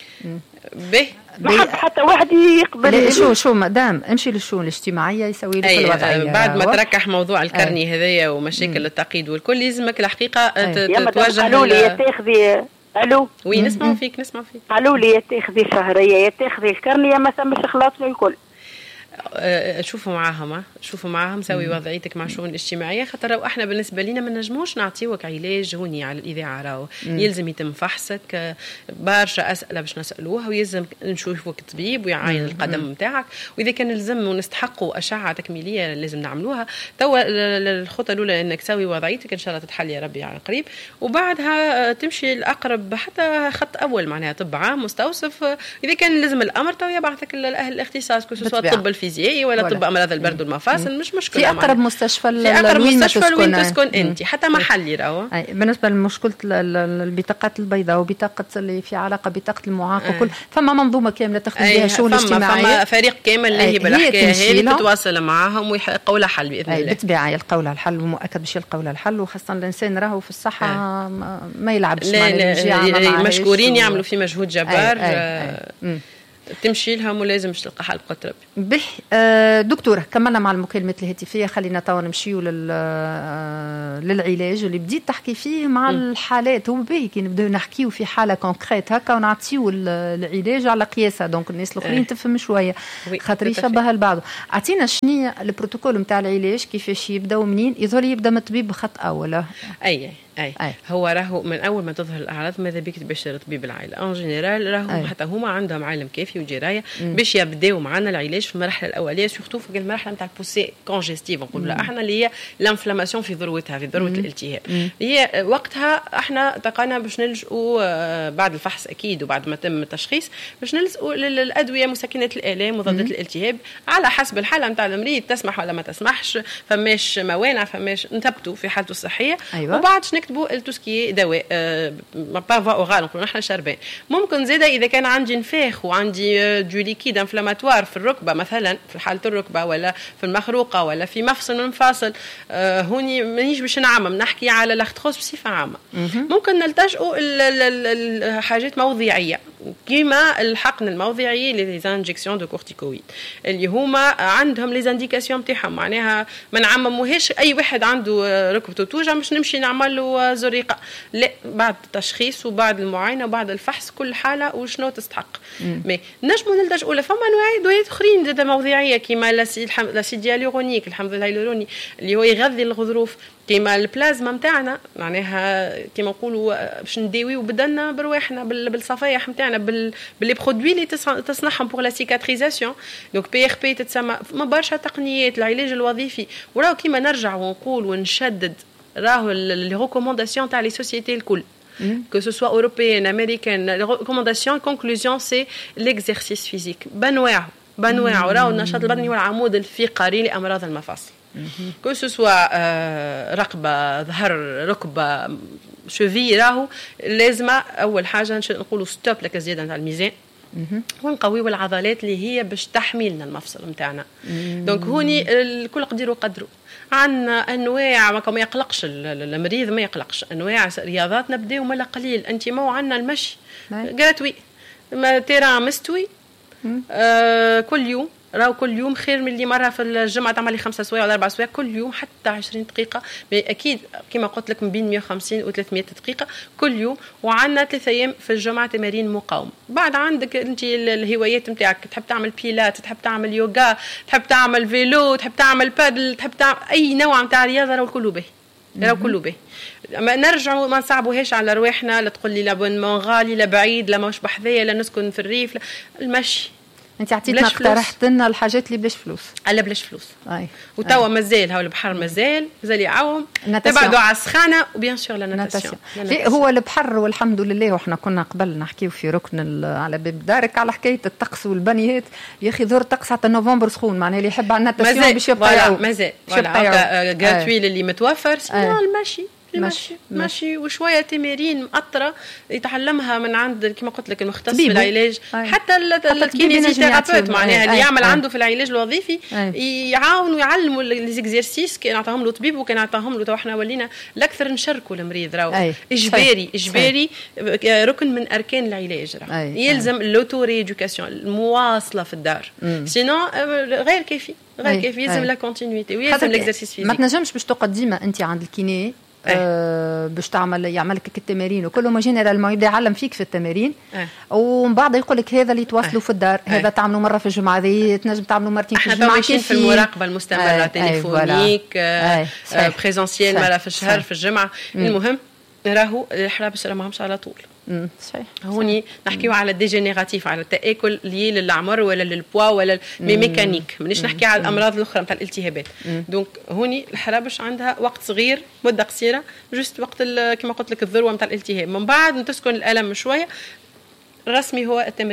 به ما حب حتى واحد يقبل. شو شو مدام امشي للشؤون الاجتماعيه يسوي لك الوضعيه. بعد ما تركح موضوع الكرني هذايا ومشاكل التقييد والكل لازمك الحقيقه تتوجه. قالوا لي تاخذي الو وي نسمعوا فيك نسمعوا فيك. قالوا لي تاخذي شهريه تاخذي الكرنيه ما ثمش خلاصنا الكل. شوفوا معاهم شوفوا معاهم سوي وضعيتك مع الشؤون الاجتماعيه خاطر راهو احنا بالنسبه لنا ما نجموش نعطيوك علاج هوني على الاذاعه. راهو يلزم يتم فحصك برشا اسئله باش نسالوها ويلزم نشوفوك طبيب ويعاين القدم نتاعك واذا كان لازم ونستحقوا اشعه تكميليه لازم نعملوها. توا الخطه الاولى انك تسوي وضعيتك ان شاء الله تتحل يا ربي على قريب وبعدها تمشي الاقرب حتى خط اول معناها طب عام مستوصف. اذا كان لازم الامر تو يبعثك الاهل الاختصاص سواء الطب الفيزيائي فيزيائي ولا طب امراض البرد والمفاصل، مش مشكله. في اقرب مستشفى في اقرب مستشفى وين تسكن مم. انت، حتى محلي راهو. بالنسبه لمشكله البطاقات البيضاء وبطاقه اللي في علاقه بطاقه المعاق وكل، فما منظومه كامله تخدم بها الشؤون الاجتماعيه، فما فريق كامل اللي هي بالحكايه هذه تتواصل معاهم ويلقوا لها حل باذن الله. بالطبيعه يلقوا لها الحل، ومؤكد باش يلقوا لها الحل، وخاصه الانسان راهو في الصحه ما يلعبش مع الجيعه. مشكورين يعملوا في مجهود جبار. تمشي لهم ولازم مش تلقى حل قطرب. به دكتوره كملنا مع المكالمات الهاتفيه، خلينا توا نمشيو للعلاج اللي بديت تحكي فيه مع م. الحالات. هو باهي كي نبداو نحكيو في حاله كونكريت هكا ونعطيو العلاج على قياسها، دونك الناس الاخرين اه. تفهم شويه خاطر يشبه لبعضه. اعطينا شنو البروتوكول نتاع العلاج، كيفاش يبدا ومنين؟ يظهر يبدا من الطبيب بخط اول. اي أي. أي هو راهو من اول ما تظهر الاعراض ماذا بك تبشر طبيب العائله ان جينيرال، راهو حتى هما عندهم علم كافي وجرايه باش يبداو معنا العلاج في المرحله الاوليه، سورتو في المرحله نتاع البوسي كونجستيف نقولوا احنا اللي هي الانفلاماسيون في ذروتها، في ذروه الالتهاب. هي وقتها احنا تقانا باش نلجؤوا بعد الفحص اكيد وبعد ما تم التشخيص باش نلجؤوا للادويه مسكنات الالام مضادات الالتهاب على حسب الحاله نتاع المريض، تسمح ولا ما تسمحش، فماش موانع، فماش نثبتوا في حالته الصحيه. أيوة. وبعد نكتبوا التوسكي دواء أه با فا اورال نقولوا نحن شربان. ممكن زيدا اذا كان عندي نفاخ وعندي دو ليكيد انفلاماتوار في الركبه مثلا، في حاله الركبه ولا في المخروقه ولا في مفصل من المفاصل، أه هوني مانيش باش نعمم نحكي على لاختروز بصفه عامه. ممكن نلتجئوا الحاجات موضعيه كيما الحقن الموضعي لي زانجيكسيون دو كورتيكويد اللي هما عندهم لي زانديكاسيون نتاعهم، معناها ما نعمموهاش اي واحد عنده ركبته توجع مش نمشي نعمل له زريقه، لا، بعد التشخيص وبعد المعاينه وبعد الفحص كل حاله وشنو تستحق. مي نجموا نلتجئوا لفما انواع ادويات اخرين زاده موضعيه كيما لاسيد هيالورونيك الحمض الهيالوروني اللي هو يغذي الغضروف، كيما البلازما نتاعنا معناها كيما نقولوا باش نداويو بدلنا برواحنا بالصفايح نتاعنا باللي برودوي اللي تصنعهم بور لا سيكاتريزاسيون. دونك بي ار بي تتسمى ما برشا تقنيات العلاج الوظيفي، وراو كيما نرجع ونقول ونشدد راهو لي ريكومونداسيون تاع لي سوسيتي الكل que ce soit européenne, américaine, les recommandations, conclusion, c'est l'exercice physique. بنواعه بنواعه راهو النشاط البدني والعمود الفقري لأمراض المفاصل. que ce soit رقبة، ظهر، ركبة، شوفي، راهو لازم أول حاجة نقولوا ستوب لك زيادة نتاع الميزان ونقويوا العضلات اللي هي باش تحملنا المفصل نتاعنا. دونك هوني الكل قدير وقدروا. عندنا انواع ما يقلقش المريض، ما يقلقش انواع رياضات نبداو من قليل. انت مو عندنا المشي غراتوي، ما تيران مستوي آه كل يوم، راهو كل يوم خير من اللي مره في الجمعه تعمل لي خمسة سوايع ولا اربع سوايع كل يوم، حتى عشرين دقيقه اكيد كما قلت لك من بين مئة وخمسين و ثلاثمئة دقيقه كل يوم. وعندنا ثلاث ايام في الجمعه تمارين مقاومه. بعد عندك انت الهوايات نتاعك، تحب تعمل بيلات، تحب تعمل يوغا، تحب تعمل فيلو، تحب تعمل بادل، تحب تعمل اي نوع نتاع رياضه، راهو كله به، راهو كله به. ما نرجعوا ما نصعبوهاش على رواحنا، لا تقول لي لابونمون غالي، لا بعيد، لا مش بحذايا، لا نسكن في الريف، لا. المشي انت عطيتنا اقترحت لنا الحاجات اللي بلاش فلوس. لا بلاش فلوس. اي وتوا مازال هاو البحر مازال مازال يعاوم، تبعدوا على السخانه وبيان سور لا ناتاسيون. هو البحر والحمد لله. وحنا كنا قبل نحكيو في ركن على باب دارك على حكايه الطقس والبنيات، يا اخي ظهر الطقس حتى نوفمبر سخون، معناها اللي يحب على الناتاسيون باش يبقى يعوم مازال فوالا غراتوي اللي متوفر. سينو المشي ماشي ماشي وشويه تمارين مأطره يتعلمها من عند كما قلت لك المختص في العلاج، حتى الكينيزيثيرابيوت معناها اللي يعمل عنده في العلاج الوظيفي يعاون ويعلموا ليزيكزيرسيس كان عطاهم له طبيب وكان عطاهم له. تو احنا ولينا الاكثر نشاركوا المريض، راهو اجباري اجباري ركن من اركان العلاج، راهو يلزم اللوتو ريدوكاسيون، المواصله في الدار، سينو غير كافي غير كافي. يلزم لا كونتينيتي ويلزم الاكزرسيس فيزيك. ما تنجمش باش تقعد ديما انت عند الكيني أه. باش تعمل يعمل لك التمارين وكله ما جينيرال ما يبدا يعلم فيك في التمارين أه. ومن بعد يقول لك هذا اللي تواصلوا أه. في الدار أه. هذا تعملوا مره في الجمعه، هذه تنجم تعملوا مرتين في الجمعه. احنا في المراقبه المستمره أه. تليفونيك أه. أه. بريزونسيال مره في الشهر في الجمعه. المهم راهو الحرابس ماهمش على طول. امم صحيح. هوني نحكيو على الديجينيراتيف، على التاكل لي للعمر ولا للبوا ولا مي ميكانيك، مانيش نحكي على الامراض الاخرى نتاع الالتهابات. دونك هوني الحرابش عندها وقت صغير، مده قصيره، جست وقت كما قلت لك الذروه نتاع الالتهاب. من بعد تسكن الالم شويه، الرسمي هو التمرين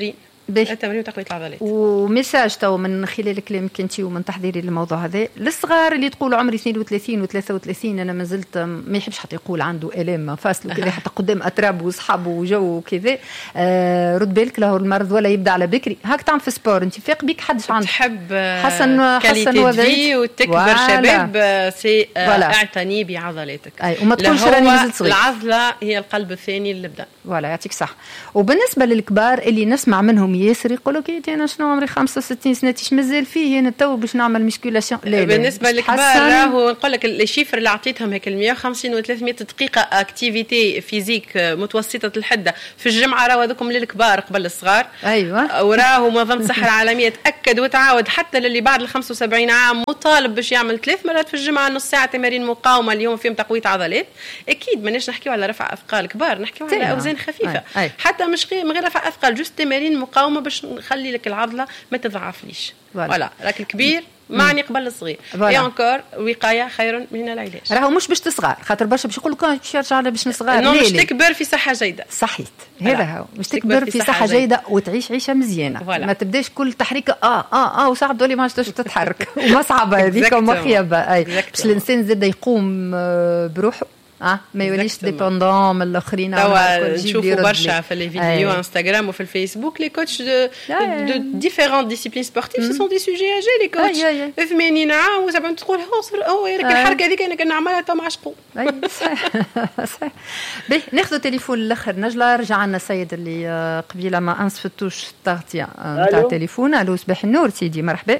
التمارين وتقويه العضلات. وميساج تو من خلال كلامك انت ومن تحضيري للموضوع هذا للصغار اللي تقولوا عمري اثنين وثلاثين وثلاثة وثلاثين انا ما زلت ما يحبش حتى يقول عنده الام مفاصل وكذا حتى قدام اتراب واصحابه وجو وكذا. آه رد بالك له المرض ولا يبدا على بكري هاك تعمل في سبور انت فاق بيك حدش عنده تحب حسن حسن وذي وتكبر شباب سي اعتني بعضلاتك. اي وما تكونش راني مازلت صغير. العضله هي القلب الثاني للبدن. فوالا يعطيك صح. وبالنسبه للكبار اللي نسمع منهم ياسر يقولوا كي انا شنو عمري خمسة وستين سنه تيش مازال فيه انا تو باش نعمل ميسكولاسيون. بالنسبه للكبار راهو نقول لك الشيفر اللي عطيتهم هيك ال مية وخمسين و ثلاثمية دقيقه اكتيفيتي فيزيك متوسطه الحده في الجمعه راهو هذوكم للكبار قبل الصغار. ايوه وراهو منظمه الصحه العالميه تاكد وتعاود حتى للي بعد ال خمسة وسبعين عام مطالب باش يعمل ثلاث مرات في الجمعه نص ساعه تمارين مقاومه اليوم فيهم تقويه عضلات. اكيد ماناش نحكيو على رفع اثقال كبار نحكيو على اوزان خفيفه. أي. أي. حتى مش من غير رفع اثقال جوست تمارين مقاومه باش نخلي لك العضله ما تضعفليش. فوالا راك الكبير معني قبل الصغير. اي انكور وقايه خير من العلاج. راهو مش باش تصغر خاطر برشا باش يقول لك باش يرجع على باش نصغر. نو مش تكبر في صحه جيده. صحيت هذا هو مش تكبر في صحه جيده وتعيش عيشه مزيانه. ما تبداش كل تحريكه اه اه اه وصعب تولي ما عادش تتحرك ومصعبه هذيك ومخيبه. اي باش الانسان زاد يقوم بروحه اه ما يوليش ديبوندون من الاخرين. توا نشوفوا برشا في لي فيديو انستغرام وفي الفيسبوك لي كوتش دو دو ديفيرونت ديسيبلين سبورتيف سو سون دي سوجي اجي لي كوتش ثمانين عام وزعما تقول هو هو هذيك الحركه هذيك انا كنعملها تو مع شقو. صحيح صحيح. باهي ناخذ تليفون الاخر نجله. رجع لنا السيد اللي قبيله ما انصفتوش التغطيه نتاع التليفون. الو صباح النور سيدي مرحبا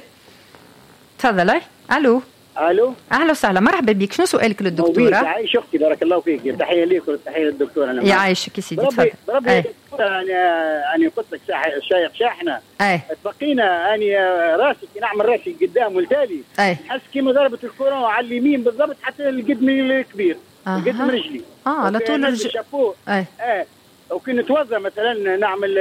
تفضل. الو الو اهلا وسهلا مرحبا بك. شنو سؤالك للدكتوره؟ يعيش اختي بارك الله فيك. تحيه ليك وتحيه للدكتوره. انا يعيشك يا سيدي تفضل. بربي دكتوره انا انا قلت لك شايخ شاحنه تبقينا انا راسي نعمل راسي قدام والتالي نحس كيما ضربه الكره على اليمين بالضبط حتى القدم الكبير القدم رجلي اه على طول الرجل اه اه وكي نتوضا مثلا نعمل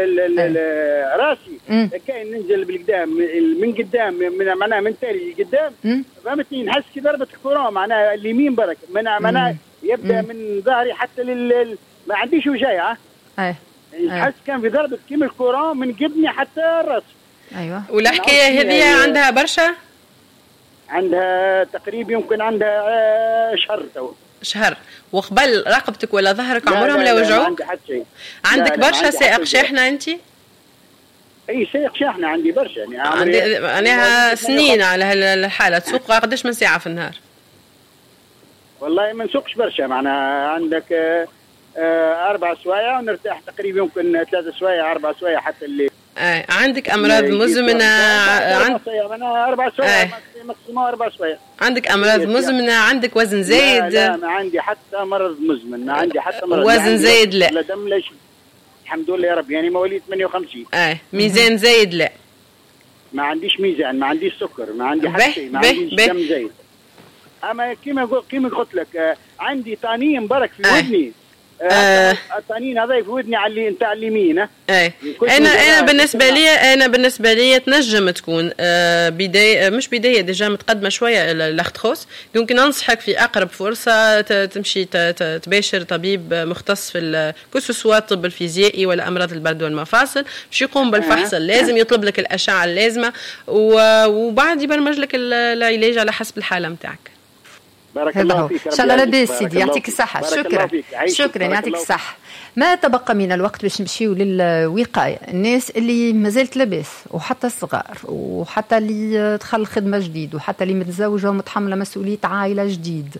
راسي كاين ننزل بالقدام من قدام من معناها من تالي قدام فهمتني نحس كي ضربه الكره معناها اليمين برك معناها يبدا مم. من ظهري حتى لل ما عنديش وجايه اي نحس كان في ضربه كيما الكره من قدمي حتى الراس. ايوه والحكايه هذه عندها برشا عندها تقريبا يمكن عندها شهر تو شهر. وقبل رقبتك ولا ظهرك عمرهم لا وجعوك؟ عندي حتى شيء. عندك برشا سائق شاحنه انت؟ اي سائق شاحنه عندي برشا يعني عندي انا سنين على هالحاله. تسوق قداش من ساعه في النهار؟ والله ما نسوقش برشا معناها عندك آه آه اربع سوايع ونرتاح تقريبا يمكن ثلاث سوايع اربع سوايع حتى الليل. آه. عندك امراض مزمنه؟ عند انا اربع سوايع آه. ماكسيموم اربع سوايع. عندك امراض مزمنه؟ عندك وزن زايد؟ لا, لا ما عندي حتى مرض مزمن. ما عندي حتى مرض وزن زايد؟ لا لا دم لا شيء الحمد لله يا رب. يعني مواليد ثمانية وخمسين. اه ميزان زايد؟ لا ما عنديش ميزان ما عنديش سكر ما عندي حتى شيء ما عنديش دم زايد. اما كيما كيما قلت لك آه عندي طانين برك في آه. ودني آه. الطنين هذا في ودني على نتاع اليمين. اي انا انا بالنسبه لي انا بالنسبه لي تنجم تكون آه بدايه مش بدايه ديجا متقدمه شويه الارثروس. يمكن انصحك في اقرب فرصه تمشي تباشر طبيب مختص في كسوسوا الطب الفيزيائي ولا امراض البرد والمفاصل باش يقوم بالفحص اللازم يطلب لك الاشعه اللازمه وبعد يبرمج لك العلاج على حسب الحاله نتاعك. بارك الله فيك. ان شاء الله لاباس سيدي يعطيك الصحه. شكرا شكرا يعطيك الصحه. ما تبقى من الوقت باش نمشيو للوقايه. الناس اللي مازالت لاباس وحتى الصغار وحتى اللي دخل خدمه جديد وحتى اللي متزوجه ومتحمله مسؤوليه عائله جديد.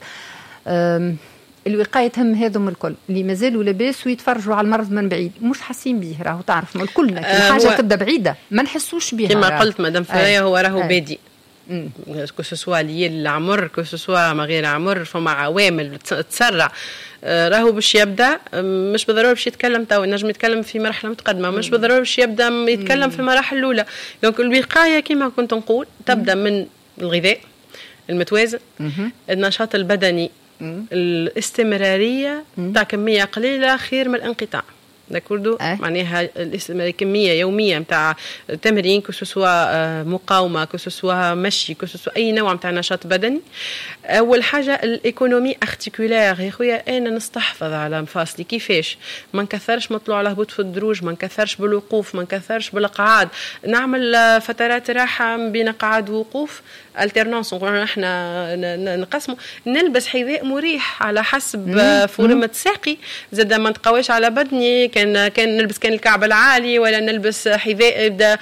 الوقايه تهم هذم الكل اللي مازالوا لاباس ويتفرجوا على المرض من بعيد مش حاسين به. راهو تعرف الكلنا كل حاجه تبدا بعيده ما نحسوش بها كما قلت مدام فريا. هو راهو بادي كسوسوا لي العمر كسوسوا ما غير عمر فما عوامل تسرع راهو باش يبدا مش بالضروره باش يتكلم تو نجم يتكلم في مرحله متقدمه مش بالضروره باش يبدا يتكلم في المراحل الاولى. دونك الوقايه كما كنت نقول تبدا من الغذاء المتوازن النشاط البدني الاستمراريه تاع كميه قليله خير من الانقطاع. داكوردو معناها كميه يوميه نتاع تمرين كسوسوا مقاومه كسوسوا مشي كسوسوا اي نوع نتاع نشاط بدني. اول حاجه الايكونومي ارتيكولير يا خويا انا نستحفظ على مفاصلي كيفاش ما نكثرش مطلوع على هبوط في الدروج ما نكثرش بالوقوف ما نكثرش بالقعاد نعمل فترات راحه بين قعاد ووقوف الترنانس نقولوا احنا نقسموا نلبس حذاء مريح على حسب فورمه ساقي زاد ما نتقواش على بدني كان كان نلبس كان الكعب العالي ولا نلبس حذاء يبدا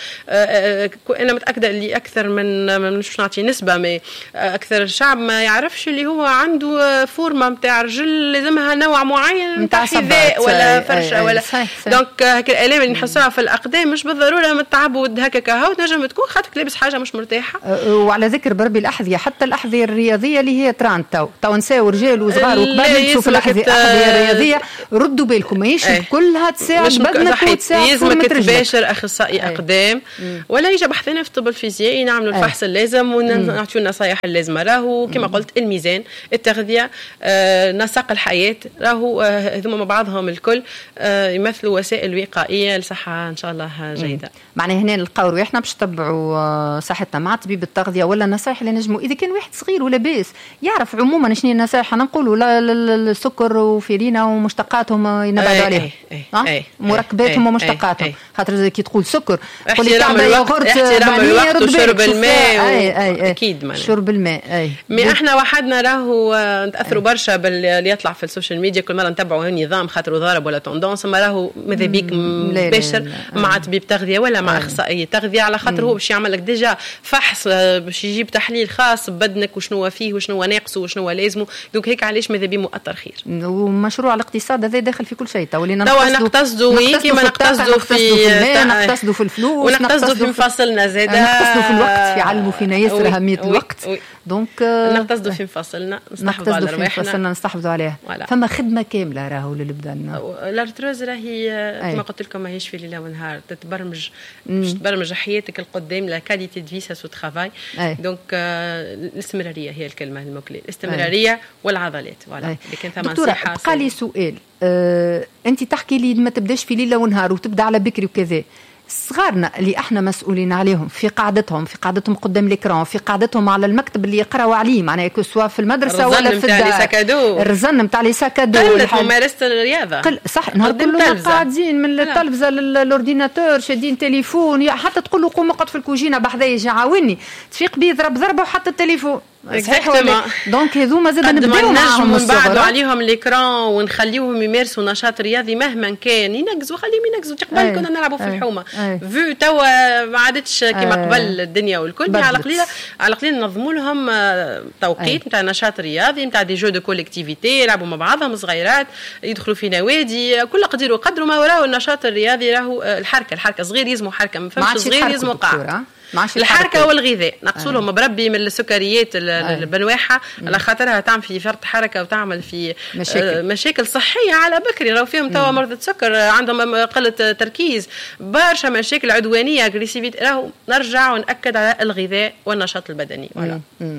انا متاكده اللي اكثر من مش نعطي نسبه ما اكثر الشعب ما يعرفش اللي هو عنده فورمه نتاع رجل لازمها نوع معين نتاع حذاء ولا فرشه ولا دونك هيك الالام اللي نحسوها في الاقدام مش بالضروره من التعب هكاك هاو تنجم تكون خاطرك لابس حاجه مش مرتاحه. وعلى ذكر بربي الاحذيه حتى الاحذيه الرياضيه اللي هي تران تو تو نساو رجال وصغار وكبار يشوفوا الاحذيه الرياضيه ردوا بالكم ماهيش كلها تساعد بدنك وتساعد يلزمك تباشر اخصائي اقدام ولا يجي بحثنا في الطب الفيزيائي نعملوا الفحص اللازم ونعطيو النصائح اللازمه. راهو كما قلت الميزان التغذيه آه، نسق الحياه راهو هذوما مع بعضهم الكل آه، يمثلوا وسائل وقائيه لصحه ان شاء الله جيده. معناها هنا نلقاو رواحنا باش نتبعوا صحتنا مع طبيب التغذيه ولا النصائح اللي نجموا اذا كان واحد صغير ولا باس يعرف عموما شنو النصائح نقولوا لا السكر وفيرينا ومشتقاتهم ينبعدوا عليهم أه؟ مركباتهم ومشتقاتهم خاطر كي تقول سكر قول لي كعبه يogurt احترام الوقت وشرب الماء اكيد شرب الماء اي مي احنا وحدنا راهو نتاثروا برشا باللي يطلع في السوشيال ميديا كل مره نتبعوا النظام خاطر ضارب ولا توندونس ما راهو ماذا بيك مباشر مع طبيب تغذيه ولا مع اخصائي تغذيه على خاطر هو باش يعمل لك ديجا فحص باش يجيب تحليل خاص ببدنك وشنو فيه وشنو ناقصه وشنو لازمه دونك هيك علاش ماذا بيه مؤثر خير. ومشروع الاقتصاد هذا داخل في كل شيء تو ولينا نقتصدوا كيما نقتصدوا في نقتصدوا في الفلوس ونقتصدوا في مفاصلنا زاده نقتصدوا في الوقت يعلموا فينا ياسر اهميه الوقت دونك نقتصدوا في مفاصلنا نستحفظوا على رواحنا نستحفظوا عليها فما خدمه كامله راهو للبدن. الارتروز راهي كما قلت لكم ماهيش في ليله ونهار تتبرمج باش تبرمج حياتك القدام لا كاليتي دو في سو ترافاي دونك الاستمراريه هي الكلمه المكلة الاستمراريه والعضلات فوالا لكن ثم نصيحه. بقى لي سؤال أه، انت تحكي لي ما تبداش في ليله ونهار وتبدا على بكري وكذا صغارنا اللي احنا مسؤولين عليهم في قاعدتهم في قاعدتهم قدام الاكران في قاعدتهم على المكتب اللي يقراوا عليه معناها كسوا في المدرسه ولا في الدار الرزن نتاع لي ساكادو قلت ممارسه الرياضه قل صح نهار كله قاعدين من التلفزه للاورديناتور شادين تليفون حتى تقول له قوم اقعد في الكوجينه بحذايا يجي عاوني تفيق بيه ضرب ضربه وحط التليفون صحيح ولا دونك هذوما زاد نبداو معاهم ونبعدوا عليهم الاكران ونخليوهم يمارسوا نشاط رياضي مهما كان ينقزوا خليهم ينقزوا قبل كنا نلعبوا في الحومه فيو توا ما عادتش كما قبل الدنيا والكل على قليله على قليله ننظموا لهم توقيت نتاع نشاط رياضي نتاع دي جو دو كوليكتيفيتي يلعبوا مع بعضهم صغيرات يدخلوا في نوادي كل قدير وقدر ما وراء النشاط الرياضي راهو الحركه الحركه صغير يزمو حركه ما فهمش صغير يزمو قاع الحركه والغذاء نقصوا لهم بربي من السكريات البنواحه على خاطرها تعمل في فرط حركه وتعمل في مشاكل, مشاكل صحيه على بكري راهو فيهم توا مرضى سكر عندهم قله تركيز برشا مشاكل عدوانيه اجريسيفيتي راهو نرجع ونأكد على الغذاء والنشاط البدني ولا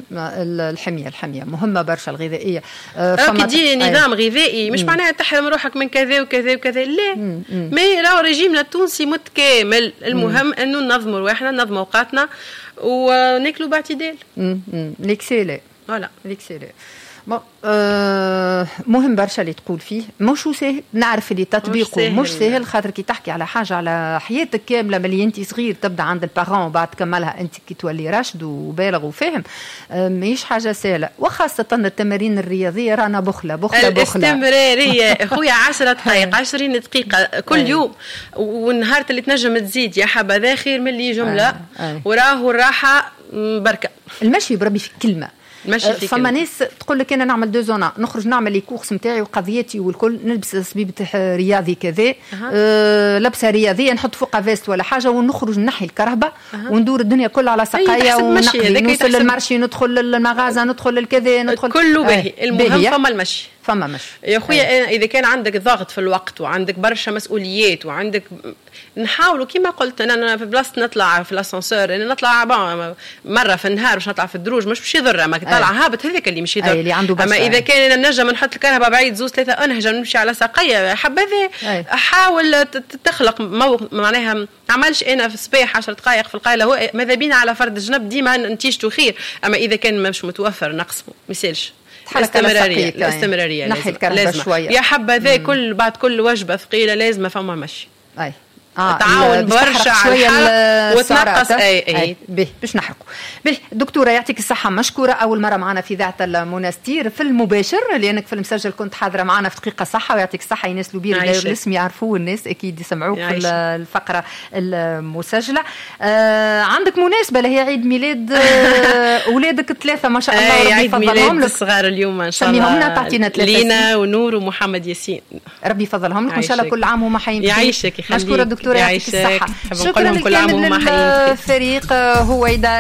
الحميه الحميه مهمه برشا الغذائيه راهو دي نظام غذائي مش معناها تحرم روحك من كذا وكذا وكذا لا مي راهو ريجيمنا التونسي متكامل المهم انه ننظموا رواحنا ننظموا وناكلوا باعتدال ليكسيلي فوالا ليكسيلي أه مهم برشا اللي تقول فيه مش سهل نعرف اللي تطبيقه مش سهل خاطر كي تحكي على حاجه على حياتك كامله ملي انت صغير تبدا عند البارون وبعد تكملها انت كي تولي راشد وبالغ وفاهم أه ماهيش حاجه سهله وخاصه التمارين الرياضيه رانا بخله بخله بخله الاستمراريه خويا عشرة دقائق عشرين دقيقه كل يوم والنهار اللي تنجم تزيد يا حبذا خير من اللي جمله وراه الراحه بركه المشي بربي في كلمه فما ناس تقول لك انا نعمل دو زونا نخرج نعمل لي كورس نتاعي وقضيتي والكل نلبس صبيبه رياضي كذا أه. أه لبسه رياضيه نحط فوقها فيست ولا حاجه ونخرج نحي الكرهبه أه. وندور الدنيا كلها على سقايه ونقضي نوصل للمارشي ندخل للمغازه ندخل للكذا ندخل كله باهي المهم فما المشي فما مش يا خويا اذا كان عندك ضغط في الوقت وعندك برشا مسؤوليات وعندك نحاولوا كما قلت انا في بلاصه نطلع في الاسانسور انا نطلع مره في النهار باش نطلع في الدروج مش باش يضر اما طالع هابط هذاك اللي مش يضر. اما اذا كان انا نجم نحط الكهرباء بعيد زوز ثلاثه انهج نمشي على ساقيه حبذا حاول تخلق مو... معناها ما عملش انا في الصباح عشر دقائق في القايله هو ماذا بينا على فرد الجنب ديما نتيجته خير. اما اذا كان مش متوفر نقص ما يسالش الاستمراريه الاستمراريه نحي الكهرباء شويه يا حبذا كل بعد كل وجبه ثقيله لازم فما مشي اي آه تعاون برشا على الحرق وتنقص اي اي به باش نحرقوا به. دكتوره يعطيك الصحه مشكوره اول مره معنا في اذاعه المنستير في المباشر لانك في المسجل كنت حاضره معنا في دقيقه صحه ويعطيك الصحه. ايناس لوبير الاسم يعرفوه الناس اكيد يسمعوك في الفقره المسجله. آه عندك مناسبه اللي هي عيد ميلاد آه اولادك ثلاثه ما شاء الله ربي يفضلهم لك الصغار اليوم ان شاء الله سميهم لنا تعطينا ثلاثه لينا ونور ومحمد ياسين ربي يفضلهم لك وان شاء الله كل عام وهم حيين يعيشك مشكوره دكتوره يعطيك الصحه. شكرا لكل عام وهم حيين الفريق هويدا